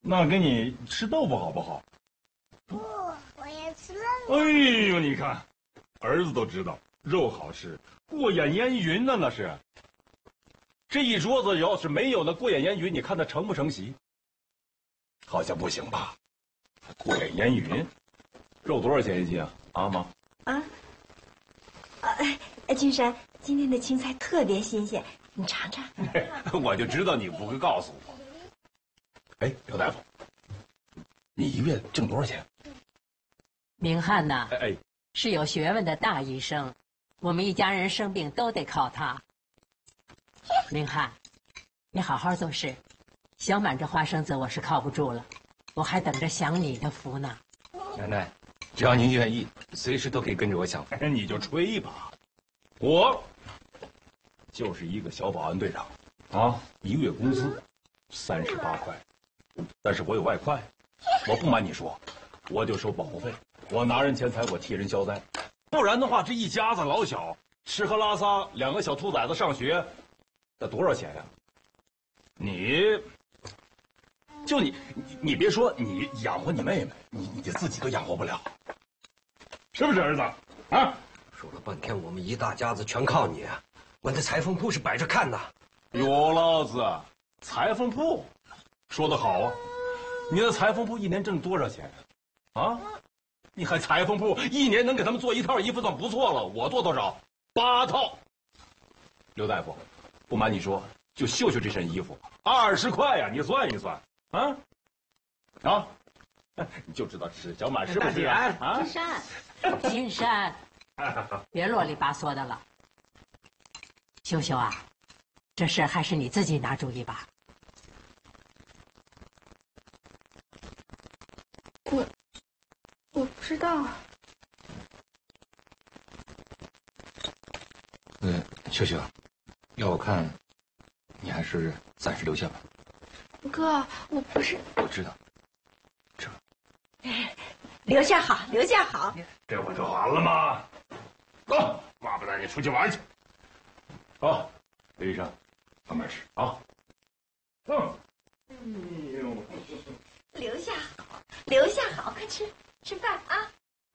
那给你吃豆腐好不好？ 不，我要吃肉。 哎呦，你看，儿子都知道肉好吃，过眼烟云呢，那是。这一桌子要是没有那过眼烟云，你看他成不成席？好像不行吧？过眼烟云，肉多少钱一斤啊？啊妈？ 君山，今天的青菜特别新鲜，你尝尝。 我就知道你不会告诉我。哎，刘大夫，你一个月挣多少钱？ 明翰呐， 哎， 是有学问的大医生，我们一家人生病都得靠他。明翰，你好好做事。小满这花生子我是靠不住了，我还等着享你的福呢。 奶奶，只要您愿意，随时都可以跟着我享福。 你就吹吧，我就是一个小保安队长，啊，一个月工资38块，但是我有外快，我不瞒你说，我就收保护费，我拿人钱财，我替人消灾，不然的话，这一家子老小吃喝拉撒，2个小兔崽子上学，那多少钱呀？你别说你养活你妹妹，你自己都养活不了，是不是儿子？啊？ 说了半天，我们一大家子全靠你啊！我的裁缝铺是摆着看的。 有老子，裁缝铺，说得好啊！你的裁缝铺一年挣多少钱？啊？你还裁缝铺一年能给他们做1套衣服算不错了，我做多少？8套。刘大夫，不瞒你说，就绣这身衣服20块呀，你算一算啊？啊？你就知道是小满是不是啊？ 金山，金山，别啰里吧嗦的了。秀秀啊，这事还是你自己拿主意吧。 我不知道。 秀秀，要我看，你还是暂时留下吧。 哥，我不是。 我知道。 留下好，留下好。 这不就完了吗？走，爸爸带你出去玩去。好，刘医生，慢慢吃啊。 留下好，留下好，快吃饭啊。